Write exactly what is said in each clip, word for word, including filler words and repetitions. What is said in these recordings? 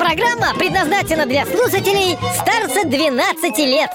Программа предназначена для слушателей старше двенадцати лет.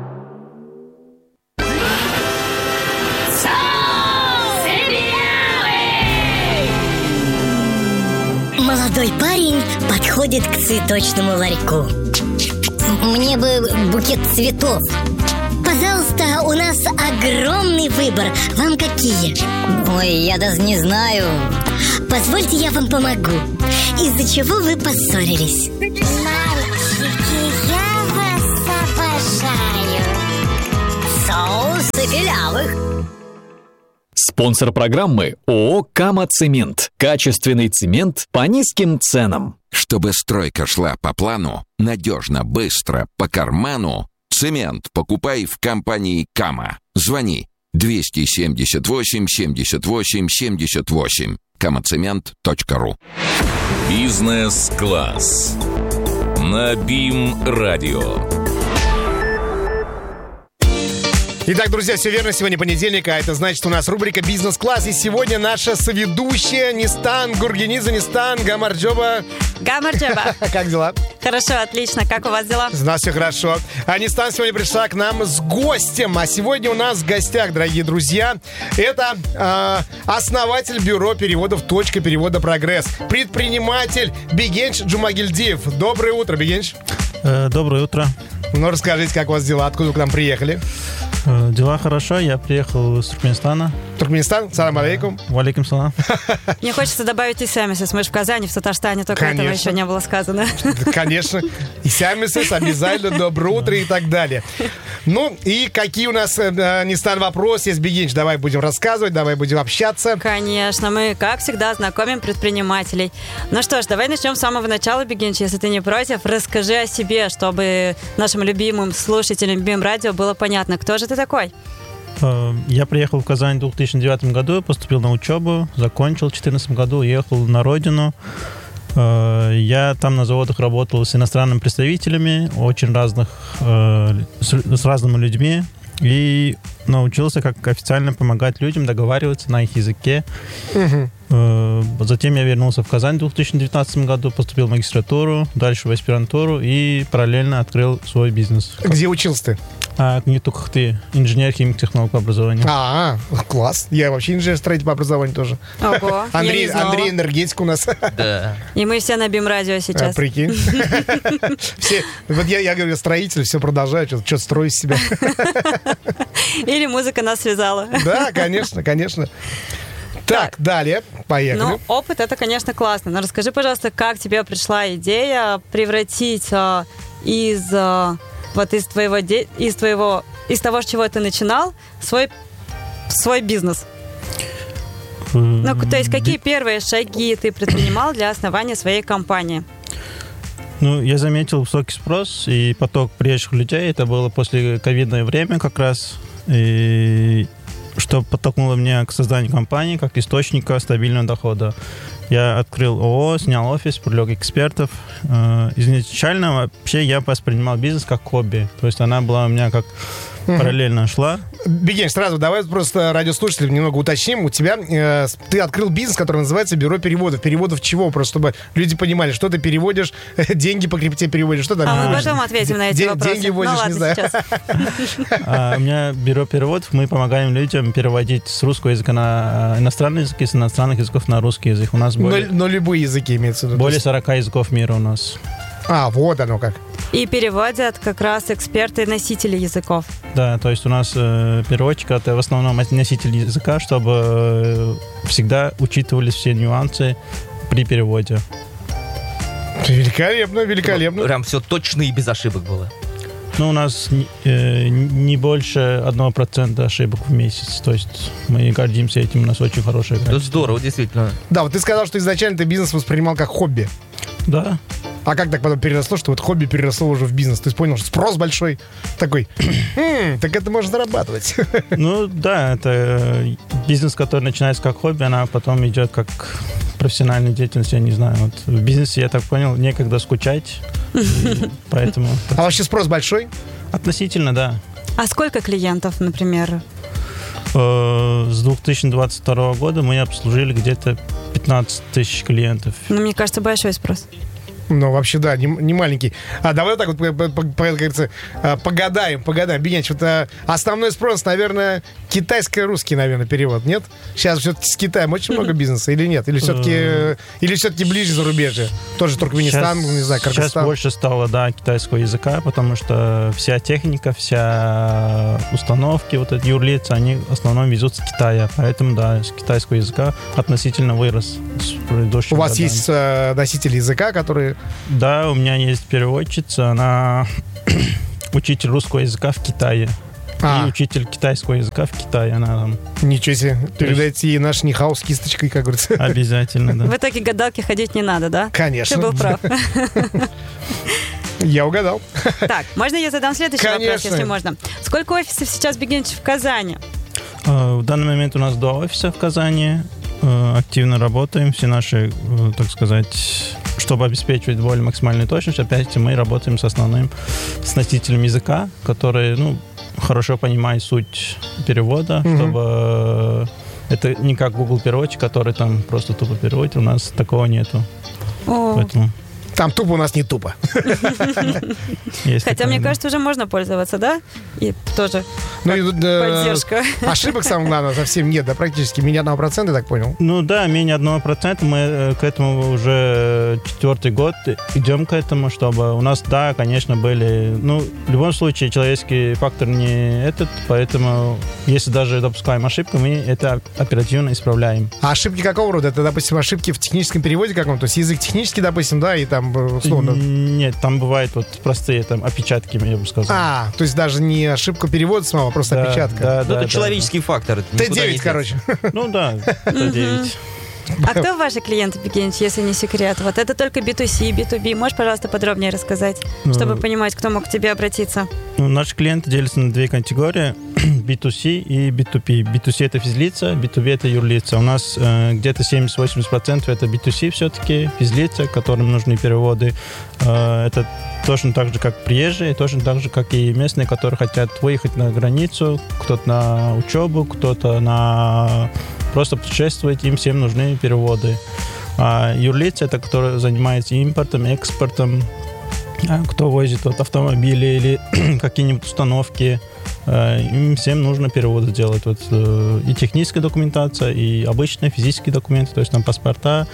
Молодой парень подходит к цветочному ларьку. Мне бы букет цветов. Пожалуйста, у нас огромный выбор. Вам какие? Ой, я даже не знаю. Позвольте, я вам помогу. Из-за чего вы поссорились? Мальчики, я вас обожаю. Соус пилявых. Спонсор программы ООО «Кама Цемент». Качественный цемент по низким ценам. Чтобы стройка шла по плану, надежно, быстро, по карману, цемент покупай в компании «Кама». Звони двести семьдесят восемь семьдесят восемь семьдесят восемь. камацемент точка ру. Бизнес-класс на БИМ-радио. Итак, друзья, все верно, сегодня понедельник, а это значит, у нас рубрика «Бизнес-класс». И сегодня наша соведущая Нистан Гургенидзе. Нистан, Гамарджоба. Гамарджоба. Как дела? Хорошо, отлично. Как у вас дела? У нас все хорошо. А Нистан сегодня пришла к нам с гостем. А сегодня у нас в гостях, дорогие друзья, это э, основатель бюро переводов «Точка перевода Прогресс», предприниматель Бигенч Джумагильдиев. Доброе утро, Бигенч. Э, доброе утро. Ну, расскажите, как у вас дела, откуда вы к нам приехали? Э, дела хорошо, я приехал из Туркменистана. Туркменистан, салам алейкум. Валейкум салам. Мне хочется добавить и Сямисес. Мы же в Казани, в Татарстане, только Конечно. этого еще не было сказано. Конечно. И Сямисес обязательно, доброе утро и так далее. Ну, и какие у нас, э, Нистан, вопросы есть, Бигенч? Давай будем рассказывать, давай будем общаться. Конечно, мы, как всегда, знакомим предпринимателей. Ну что ж, давай начнем с самого начала, Бигенч, если ты не против. Расскажи о себе, чтобы нашим любимым слушателям БИМ-радио было понятно, кто же ты такой? Я приехал в Казань в две тысячи девятом году, поступил на учебу, закончил в две тысячи четырнадцатом году, уехал на родину. Я там на заводах работал с иностранными представителями, очень разных, с разными людьми, и научился как официально помогать людям договариваться на их языке. Угу. Затем я вернулся в Казань в две тысячи девятнадцатом году, поступил в магистратуру, дальше в аспирантуру и параллельно открыл свой бизнес. Где учился ты? А, Книтукхты, инженер, химик, технолог по образованию. А, класс. Я вообще инженер-строитель по образованию тоже. Ого, Андрей, Андрей энергетик у нас. Да. И мы все на БИМ-радио сейчас. А, прикинь. Все, вот я, я говорю, строитель, все продолжаю, что-то, что-то строю из себя. Или музыка нас связала. Да, конечно, конечно. Так, далее, поехали. Ну, опыт, это, конечно, классно. Но расскажи, пожалуйста, как тебе пришла идея превратить а, из... А, вот из твоего, из твоего, из того, с чего ты начинал, свой, свой бизнес. Ну, то есть, какие первые шаги ты предпринимал для основания своей компании? Ну, я заметил высокий спрос и поток приезжих людей. Это было после ковидное время как раз. И что подтолкнуло меня к созданию компании как источника стабильного дохода. Я открыл ООО, снял офис, привлек экспертов. Изначально вообще я воспринимал бизнес как хобби. То есть она была у меня как угу. параллельно шла. Бигенч, сразу давай просто радиослушателям немного уточним. У тебя, э, ты открыл бизнес, который называется бюро переводов. Переводов чего? Просто чтобы люди понимали, что ты переводишь, деньги по крипте переводишь. Что там? А мы потом ответим на эти Ден- вопросы. Деньги возишь, ну, не знаю. А, у меня бюро переводов. Мы помогаем людям переводить с русского языка на иностранный язык и с иностранных языков на русский язык. У нас более, но, но любые языки имеются в виду. Более сорок языков мира у нас. А, вот оно как. И переводят как раз эксперты-носители языков. Да, то есть у нас э, переводчик — это в основном носитель языка, чтобы э, всегда учитывались все нюансы при переводе. Великолепно, великолепно. Прям все точно и без ошибок было. Ну, у нас э, не больше одного процента ошибок в месяц. То есть мы гордимся этим, у нас очень хорошее качество. Это здорово, действительно. Да, вот ты сказал, что изначально ты бизнес воспринимал как хобби. Да. А как так потом переросло, что вот хобби переросло уже в бизнес? Ты понял, что спрос большой такой, хм, так это можно зарабатывать. Ну да, это бизнес, который начинается как хобби, она потом идет как профессиональная деятельность, я не знаю. Вот в бизнесе, я так понял, некогда скучать, поэтому... А вообще спрос большой? Относительно, да. А сколько клиентов, например? С две тысячи двадцать второго года мы обслужили где-то пятнадцать тысяч клиентов. Ну, мне кажется, большой спрос. Ну, вообще, да, не, не маленький. А давай вот так вот, по, по, по, как говорится, погадаем, погадаем. Бегенч, вот а, основной спрос, наверное, китайско-русский, наверное, перевод, нет? Сейчас все-таки с Китаем очень много бизнеса или нет? Или все-таки, или все-таки ближе зарубежье? Тоже Туркменистан, сейчас, не знаю, Кыргызстан. Сейчас больше стало, да, китайского языка, потому что вся техника, вся установки, вот эти юрлицы, они в основном везут с Китая. Поэтому, да, с китайского языка относительно вырос с предыдущими У вас годами. есть э, носители языка, которые... Да, у меня есть переводчица, она учитель русского языка в Китае. А. И учитель китайского языка в Китае. Она там Ничего себе. Передайте ей наш нихау с кисточкой, как говорится. обязательно, да. В итоге гадалки ходить не надо, да? Конечно. Ты был прав. Я угадал. Так, можно я задам следующий вопрос, Конечно. если можно? Сколько офисов сейчас Бегенч в Казани? Э, В данный момент у нас два офиса в Казани. Э, Активно работаем. Все наши, э, так сказать, чтобы обеспечивать более максимальную точность, опять мы работаем с основным с носителем языка, который, ну, хорошо понимает суть перевода, Мгм. чтобы э, это не как Google переводчик, который там просто тупо переводит. У нас такого нету. О, Поэтому Там тупо у нас не тупо. есть хотя, такое, мне да. кажется, уже можно пользоваться, да? И тоже Ну, и, э, поддержка. ошибок, самое главное, совсем нет, да, практически. Менее одного процента, я так понял. Ну да, менее одного процента. Мы э, к этому уже четвертый год идем к этому, чтобы у нас, да, конечно, были... Ну, в любом случае, человеческий фактор не этот, поэтому если даже допускаем ошибку, мы это оперативно исправляем. А ошибки какого рода? Это, допустим, ошибки в техническом переводе каком-то? То есть язык технический, допустим, да, и там, э, условно... Нет, там бывают вот простые там опечатки, я бы сказал. А, то есть даже не ошибка перевода самого, а просто Да, опечатка. да, Ну, да, это да, человеческий фактор. это Т никуда не девять, короче. да. Ну да, Т девять. А кто ваши клиенты, Бегенч, если не секрет? Вот это только би ту си, би ту би. Можешь, пожалуйста, подробнее рассказать, чтобы Ну, понимать, кто мог к тебе обратиться? Ну, наши клиенты делятся на две категории: би ту си и би ту пи. би ту си это физлица, би ту би это юрлица. У нас э, где-то семьдесят-восемьдесят процентов это би ту си все-таки, физлица, которым нужны переводы. Э, это точно так же, как приезжие, точно так же, как и местные, которые хотят выехать на границу, кто-то на учебу, кто-то на просто путешествовать, им всем нужны переводы. А юрлица это, которые занимаются импортом, экспортом, а кто возит вот автомобили или какие-нибудь установки, э, им всем нужно переводы делать. Вот, э, и техническая документация, и обычные физические документы, то есть там паспорта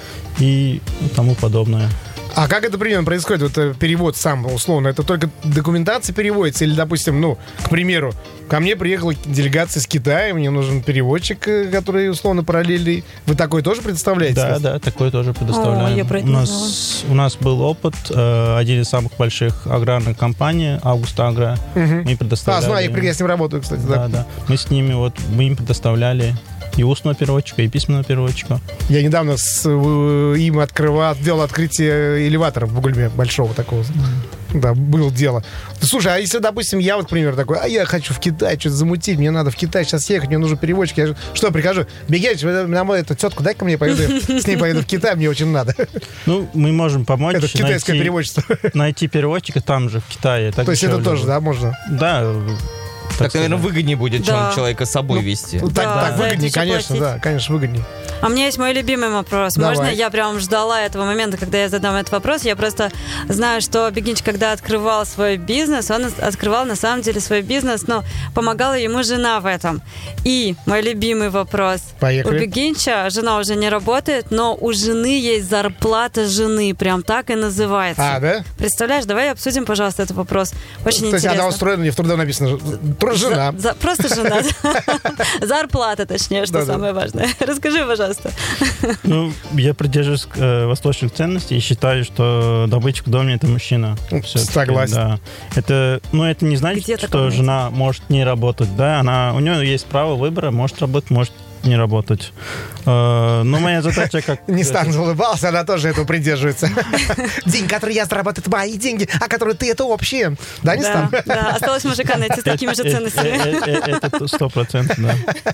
и тому подобное. А как это примерно происходит, вот э, перевод сам, условно? Это только документация переводится? Или, допустим, ну, к примеру, ко мне приехала делегация из Китая, мне нужен переводчик, э, который, условно, параллельный. Вы такой тоже предоставляете? Да, да, такое тоже предоставляем. О, я про это у, не нас, у нас был опыт, э, один из самых больших аграрных компаний, Август Агро, Мгм. мы предоставляли... А, знаю, я, я с ним работаю, кстати, Да, да. да. Мы с ними вот, мы им предоставляли и устного переводчика, и письменного переводчика. Я недавно с э, им открывал, делал открытие элеватора в Бугульме, большого такого. Да, было дело. Слушай, а если, допустим, я вот, к примеру, такой, а я хочу в Китай что-то замутить, мне надо в Китай сейчас ехать, мне нужен переводчик. Я же- что, прихожу, Бегенч, на мою эту тетку дай ко мне, поеду, с ней поеду в Китай, мне очень надо. Ну, мы можем помочь Это китайское найти, переводчество. найти переводчика там же, в Китае. Так То есть это дешевле тоже, будет. да, можно? Да. Так, наверное, выгоднее будет, чем Да. человека с собой вести. Ну, так, Да, так за выгоднее, это еще конечно, платить. да, конечно, выгоднее. А у меня есть мой любимый вопрос. Давай. Можно? Я прям ждала этого момента, когда я задам этот вопрос. Я просто знаю, что Бегинч, когда открывал свой бизнес, он открывал на самом деле свой бизнес, но помогала ему жена в этом. И мой любимый вопрос. Поехали. У Бегинча жена уже не работает, но у жены есть зарплата жены. Прям так и называется. А, да? Представляешь? Давай обсудим, пожалуйста, этот вопрос. Очень То есть интересно. она устроена, мне в трудовом написано, труд- жена. За- за- просто жена. Зарплата, точнее, что Да-да. самое важное. Расскажи, пожалуйста. Ну, я придерживаюсь э, восточных ценностей и считаю, что добытчик в доме — это мужчина. Ну, Всё-таки, согласен. Да. Это, ну, это не значит, Где что такое найти? жена может не работать. Да? Она, у нее есть право выбора, может работать, может не работать. Э, но моя задача как... Не Стан улыбался, она тоже этого придерживается. Деньги, которые я заработаю, это мои деньги, а которые ты, это общие. Да, не Да, Стан? да, осталось мужика найти с такими же Э, э, ценностями. э, э, Это сто процентов, да.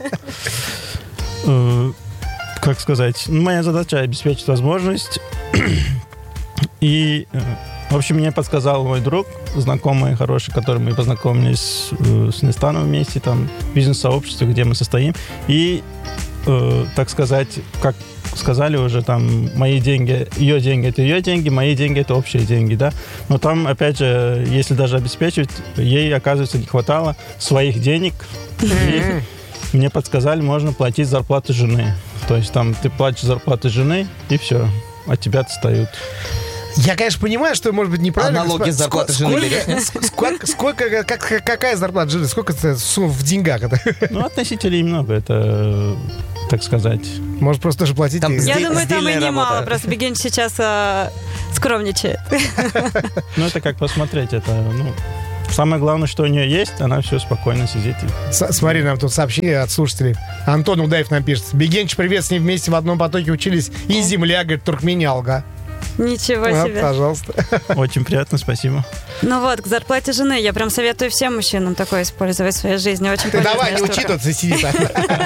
Э, Как сказать? Ну, моя задача — обеспечить возможность. И, э, в общем, мне подсказал мой друг, знакомый хороший, который мы познакомились э, с Нестаном вместе, там, в бизнес-сообществе, где мы состоим. И, э, так сказать, как сказали уже, там, мои деньги, ее деньги – это ее деньги, мои деньги – это общие деньги, да. Но там, опять же, если даже обеспечивать, ей, оказывается, не хватало своих денег. И мне подсказали, можно платить зарплату жены. То есть там ты платишь зарплату жены, и все, от тебя отстают. Я, конечно, понимаю, что, может быть, неправильно. А налоги с зарплаты жены берешь? Сколько, сколько, как, какая зарплата жены? Сколько это сумм в деньгах? Это? Ну, относительно немного, это, так сказать. Может, просто тоже платить? Там, и... Я думаю, там и Сдельная немало. работа. Просто Бегинч сейчас а, скромничает. Ну, это как посмотреть, это, ну... Самое главное, что у нее есть, она все спокойно сидит. С- смотри, нам тут сообщение от слушателей. Антон Удаев нам пишет. Бегенч, привет, с ним вместе в одном потоке учились. И земля, говорит, туркменялга. Ничего Вот, себе. пожалуйста. Очень приятно, спасибо. Ну вот, к зарплате жены. Я прям советую всем мужчинам такое использовать в своей жизни. Очень Ты давай, не полезная штука. учитываться, сиди так.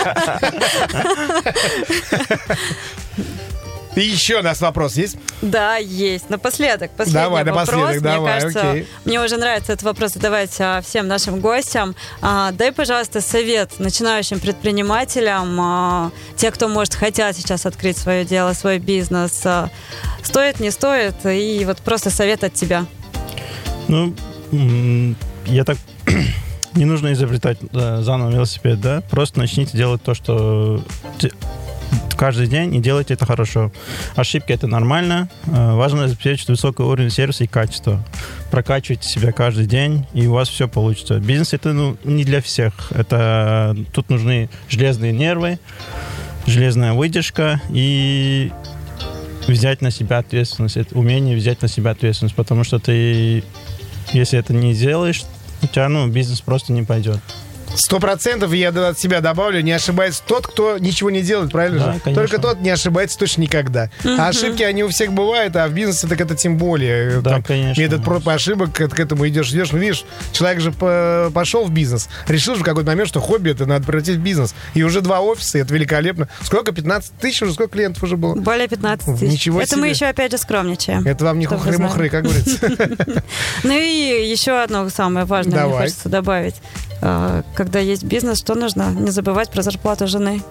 И еще у нас вопрос есть? Да, есть. Напоследок, последний Давай, вопрос. напоследок, давай, мне кажется, окей. мне уже нравится этот вопрос задавать а, всем нашим гостям. А, дай, пожалуйста, совет начинающим предпринимателям, а, те, кто, может, хотят сейчас открыть свое дело, свой бизнес. А, стоит, не стоит? И вот просто совет от тебя. Ну, м, я так... Не нужно изобретать да, заново велосипед, да? Просто начните делать то, что... те- каждый день, и делайте это хорошо. Ошибки — это нормально. Э, Важно обеспечить высокий уровень сервиса и качества. Прокачивайте себя каждый день, и у вас все получится. Бизнес — это ну, не для всех. Это тут нужны железные нервы, железная выдержка и взять на себя ответственность. Это умение взять на себя ответственность, потому что ты, если это не делаешь, у тебя ну, бизнес просто не пойдет. Сто процентов я от себя добавлю, не ошибается тот, кто ничего не делает, правильно Да, же? конечно. Только тот не ошибается точно никогда. А ошибки, они у всех бывают, а в бизнесе так это тем более. Да, Там конечно. метод проб и ошибок, к, к этому идешь, идешь. Ну, видишь, человек же по- пошел в бизнес, решил же в какой-то момент, что хобби это надо превратить в бизнес. И уже два офиса, и это великолепно. Сколько? пятнадцать тысяч уже? Сколько клиентов уже было? Более пятнадцати тысяч. Ничего Это себе. мы еще, опять же, скромничаем. Это вам не Чтобы вы хухры-мухры, как говорится. Ну и еще одно самое важное, мне Давай. хочется добавить. А, Когда есть бизнес, что нужно? Не забывать про зарплату жены.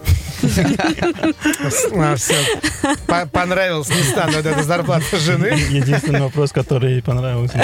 А, всё. По- Понравилось, не стану, вот эта зарплата жены. Единственный вопрос, который понравился.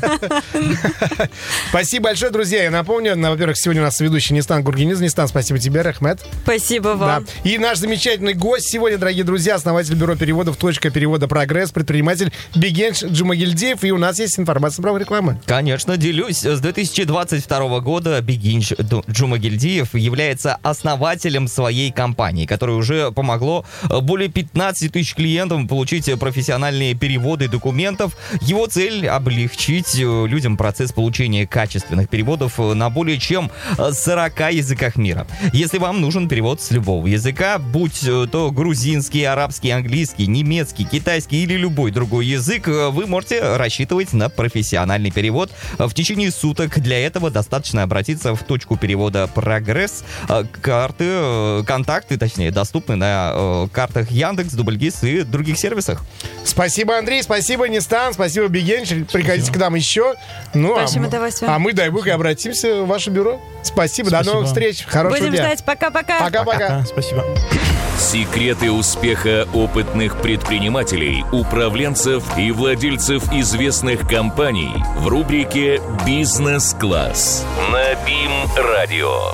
Спасибо большое, друзья. Я напомню, на, во-первых, сегодня у нас ведущий Нистан Гургениз. Нистан, спасибо тебе, Рахмет. Спасибо Да. вам. И наш замечательный гость сегодня, дорогие друзья, основатель бюро переводов «Точка перевода Прогресс», предприниматель Бегенч Джумагильдиев. И у нас есть информация про рекламу. Конечно, делюсь. С две тысячи двадцать второго года Бегинч Джумагильдиев является основателем своей компании, которая уже помогло более пятнадцати тысяч клиентам получить профессиональные переводы документов. Его цель — облегчить людям процесс получения качественных переводов на более чем сорока языках мира. Если вам нужен перевод с любого языка, будь то грузинский, арабский, английский, немецкий, китайский или любой другой язык, вы можете рассчитывать на профессиональный перевод в течение суток. Для этого достаточно обратиться в точку перевода «Прогресс». Карты, контакты, точнее, доступны на картах Яндекс, Дубльгиз и других сервисах. Спасибо, Андрей, спасибо, Нистан, спасибо, Бегенч. Приходите к нам еще. Ну, С а, большим мы- удовольствием. а мы, дай бог, и обратимся в ваше бюро. Спасибо, до Спасибо. новых встреч. Хорошего Будем дня. ждать. Пока-пока. Пока-пока. Да, спасибо. Секреты успеха опытных предпринимателей, управленцев и владельцев известных компаний в рубрике «Бизнес-класс» на БИМ-радио.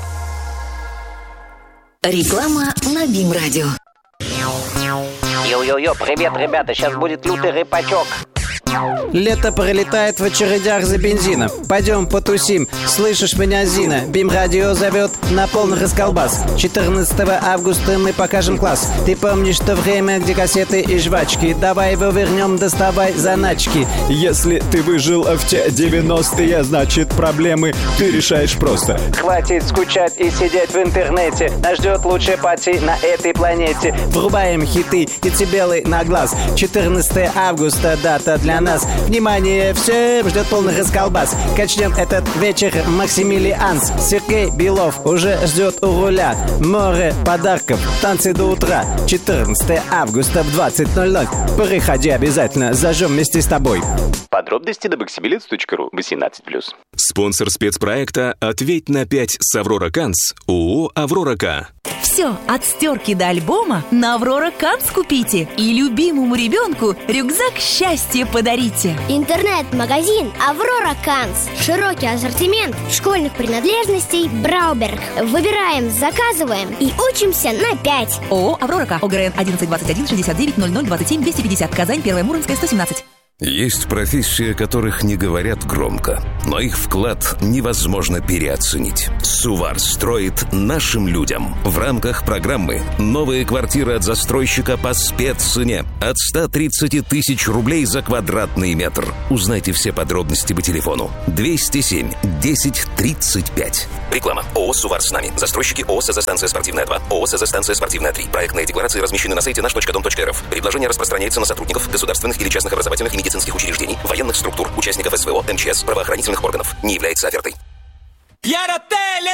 Реклама на БИМ-радио. Йо-йо-йо, привет, ребята, сейчас будет лютый рыбачок. Лето пролетает в очередях за бензином. Пойдем потусим, слышишь меня, Зина? БИМ-радио зовет на полный расколбас. четырнадцатого августа мы покажем класс. Ты помнишь то время, где кассеты и жвачки? Давай его вернем, доставай заначки. Если ты выжил в те девяностые, значит проблемы ты решаешь просто. Хватит скучать и сидеть в интернете. Нас ждет лучшая пати на этой планете. Врубаем хиты и децибелы на глаз. четырнадцатого августа дата для нас. Внимание, всем ждет полный расколбас. Качнем этот вечер Максимилианс. Сергей Белов уже ждет у руля. Море подарков, танцы до утра. четырнадцатого августа в двадцать ноль ноль. Приходи обязательно, зажжем вместе с тобой. Под Подробности на боксибилетс точка ру. восемнадцать плюс. Спонсор спецпроекта «Ответь на пять» с Аврора Канц ООО «Аврора К». Все, от стерки до альбома на Аврора Канц купите. И любимому ребенку рюкзак счастья подарите. Интернет-магазин «Аврора Канц». Широкий ассортимент школьных принадлежностей Брауберг. Выбираем, заказываем и учимся на пять. ООО «Аврора К». ОГРН одиннадцать двадцать один шестьдесят девять ноль ноль двадцать семь двести пятьдесят. Казань, Первая Муромская, сто семнадцать. Есть профессии, о которых не говорят громко, но их вклад невозможно переоценить. Сувар строит нашим людям. В рамках программы «Новые квартиры от застройщика по спеццене» от ста тридцати тысяч рублей за квадратный метр. Узнайте все подробности по телефону двести семь десять тридцать пять. Реклама. ООО «Сувар с нами». Застройщики ООО «СЗ-станция спортивная два», ООО «СЗ-станция спортивная три». Проектные декларации размещены на сайте наш точка дом точка рф. Предложение распространяется на сотрудников государственных или частных образовательных и медицинских учреждений, военных структур, участников СВО, МЧС, правоохранительных органов. Не является офертой.